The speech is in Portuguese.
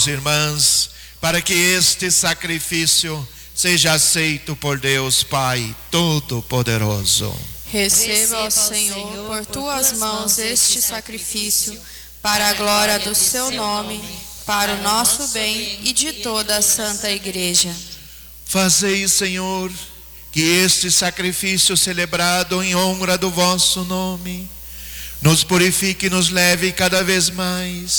irmãs, para que este sacrifício seja aceito por Deus Pai Todo-Poderoso. Receba, ó Senhor, por tuas mãos este sacrifício, para a glória do seu nome, para o nosso bem e de toda a Santa Igreja. Fazei, Senhor, que este sacrifício celebrado em honra do vosso nome nos purifique e nos leve cada vez mais